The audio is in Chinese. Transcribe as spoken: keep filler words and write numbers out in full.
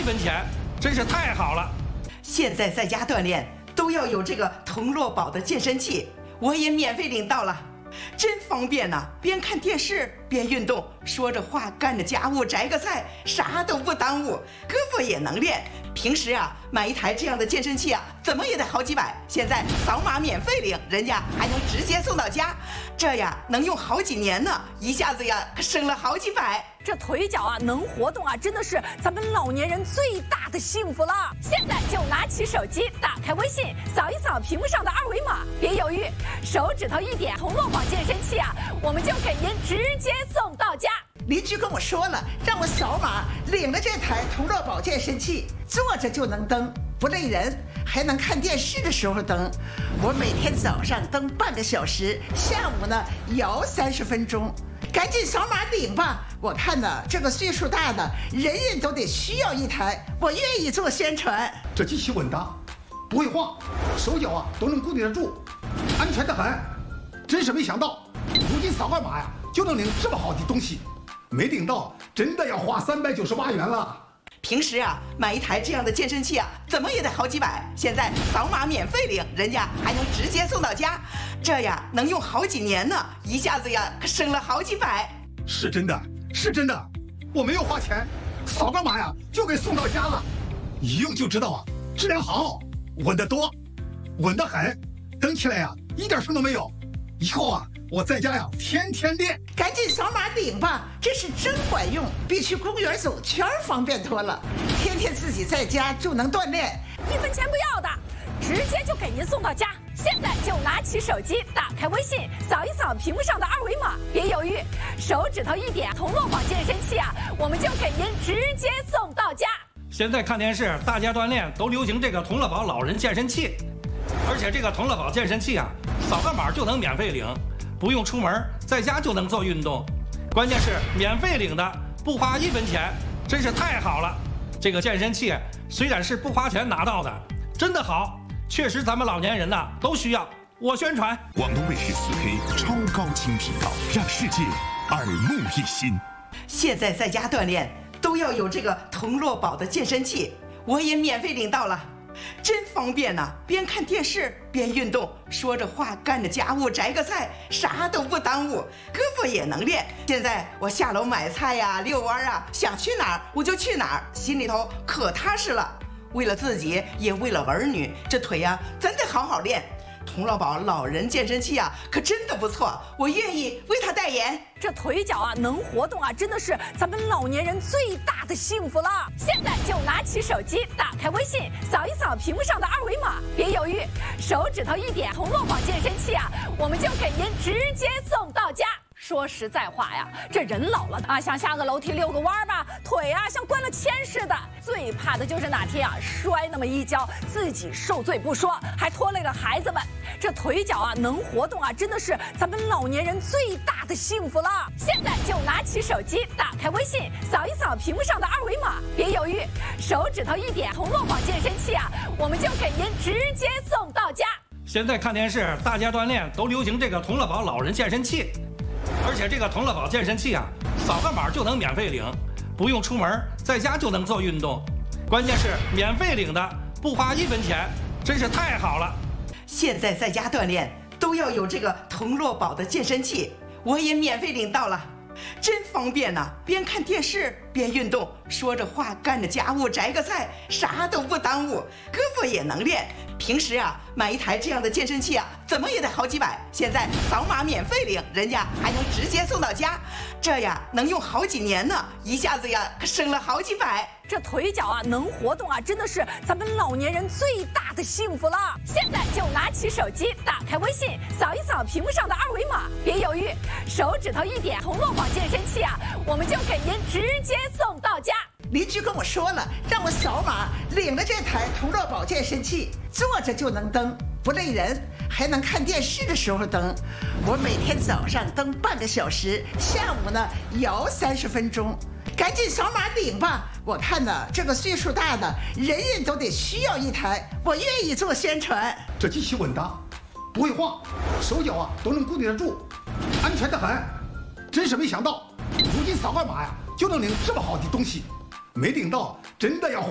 一分钱，真是太好了。 现在在家锻炼都要有这个童乐宝的健身器，我也免费领到了，真方便呐、啊！边看电视边运动，说着话干着家务，摘个菜，啥都不耽误，胳膊也能练。平时啊，买一台这样的健身器啊，怎么也得好几百。现在扫码免费领，人家还能直接送到家，这呀能用好几年呢，一下子呀可省了好几百。 这腿脚啊能活动啊，真的是咱们老年人最大的幸福了。现在就拿起手机，打开微信，扫一扫屏幕上的二维码，别犹豫，手指头一点，童乐宝健身器啊，我们就给您直接送到家。 邻居跟我说了，让我扫码领了这台童乐宝健身器，坐着就能蹬，不累人，还能看电视的时候蹬。我每天早上蹬半个小时，下午呢摇三十分钟。赶紧扫码领吧！我看呢，这个岁数大的人人都得需要一台，我愿意做宣传。 这机器稳当，不会晃，手脚啊都能固定得住，安全得很。真是没想到，如今扫个码呀就能领这么好的东西，没领到真的要花三百九十八元了。 平时啊，买一台这样的健身器啊，怎么也得好几百。现在扫码免费领，人家还能直接送到家，这呀能用好几年呢，一下子呀可省了好几百。 是真的，是真的，我没有花钱，扫个码呀就给送到家了，一用就知道啊，质量好，稳得多，稳得很，蹬起来呀一点声都没有。以后啊，我在家呀天天练。 赶紧扫码领吧，这是真管用，比去公园走圈方便多了。天天自己在家就能锻炼， 一分钱不要的，直接就给您送到家。现在就拿起手机，打开微信，扫一扫屏幕上的二维码，别犹豫，手指头一点，童乐宝健身器啊，我们就给您直接送到家。 现在看电视，大家锻炼都流行这个童乐宝老人健身器，而且这个童乐宝健身器啊，扫个码就能免费领，不用出门，在家就能做运动，关键是免费领的，不花一分钱，真是太好了。这个健身器虽然是不花钱拿到的，真的好，确实咱们老年人呐、啊、都需要。我宣传。 广东卫视四 K 超高清频道，让世界耳目一新。 现在在家锻炼都要有这个童乐宝的健身器，我也免费领到了，真方便呐、啊！边看电视边运动，说着话干着家务，摘个菜，啥都不耽误，胳膊也能练。现在我下楼买菜呀、啊、遛弯啊，想去哪儿我就去哪儿，心里头可踏实了。为了自己，也为了儿女，这腿呀、啊、真得好好练。童乐宝老人健身器啊，可真的不错，我愿意为他代言。 这腿脚啊能活动啊，真的是咱们老年人最大的幸福了。现在就拿起手机，打开微信，扫一扫屏幕上的二维码，别犹豫，手指头一点，童乐宝健身器啊，我们就给您直接送到家。说实在话呀，这人老了啊，想下个楼梯遛个弯吧，腿啊像灌了铅似的。最怕的就是哪天啊摔那么一跤，自己受罪不说，还拖累了孩子们。这腿脚啊能活动啊，真的是咱们老年人最大的幸福了。现在就拿起手机，打开微信，扫一扫屏幕上的二维码，别犹豫，手指头一点，童乐宝健身器啊，我们就给您直接送到家。 现在看电视，大家锻炼都流行这个童乐宝老人健身器，而且这个童乐宝健身器啊，扫个码就能免费领，不用出门，在家就能做运动，关键是免费领的，不花一分钱，真是太好了。 现在在家锻炼都要有这个童乐宝的健身器，我也免费领到了，真方便呐、啊！边看电视边运动，说着话干着家务，摘个菜，啥都不耽误，胳膊也能练。平时啊，买一台这样的健身器啊，怎么也得好几百。现在扫码免费领，人家还能直接送到家，这呀能用好几年呢，一下子呀可省了好几百。 这腿脚啊能活动啊，真的是咱们老年人最大的幸福了。现在就拿起手机，打开微信，扫一扫屏幕上的二维码，别犹豫，手指头一点，童乐宝健身器啊，我们就给您直接送到家。 邻居跟我说了，让我扫码领了这台童乐宝健身器，坐着就能蹬，不累人，还能看电视的时候蹬。我每天早上蹬半个小时，下午呢摇三十分钟。赶紧扫码领吧！我看呢，这个岁数大的人人都得需要一台，我愿意做宣传。 这机器稳当，不会晃，手脚啊都能固定得住，安全得很。真是没想到，如今扫个码呀就能领这么好的东西，没领到真的要